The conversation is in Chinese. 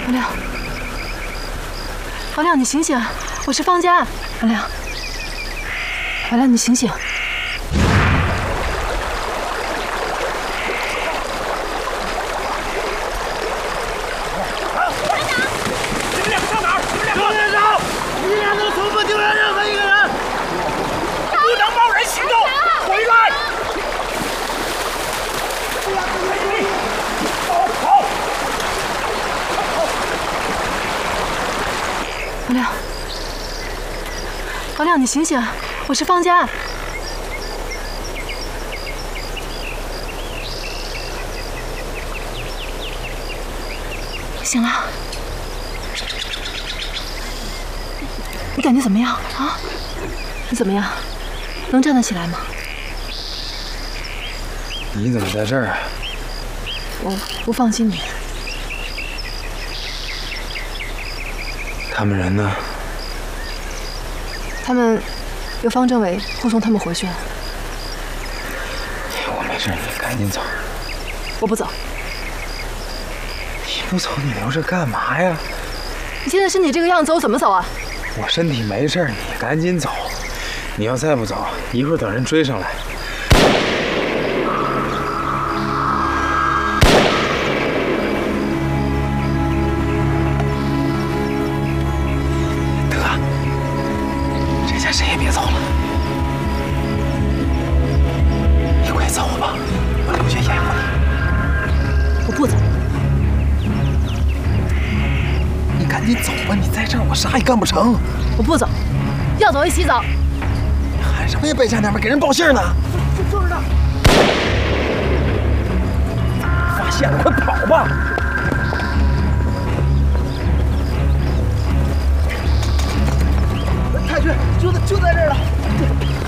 王亮，王亮，你醒醒！我是方家。王亮，王亮，你醒醒！ 你们两个上哪儿？你们两个往前走！你俩能从不丢下任何一个人，不能贸然行动，回来！好。 王亮，王亮，你醒醒！我是方家。醒了。你感觉怎么样啊？你怎么样？能站得起来吗？ 你怎么在这儿啊？ 我不放心你。 他们人呢？ 他们有方政委护送他们回去了。 我没事，你赶紧走。 我不走。 你不走，你留着干嘛呀？ 你现在身体这个样子，我怎么走啊？ 我身体没事，你赶紧走。你要再不走，一会儿等人追上来。得，这下谁也别走了。你快走吧，我留下掩护你。 我不走。 你赶紧走吧，你在这儿我啥也干不成。 我不走，要走一起走。 你喊什么呀？背下那边给人报信呢。 就是这。 发现了，快跑吧！ 太君，就在这儿了。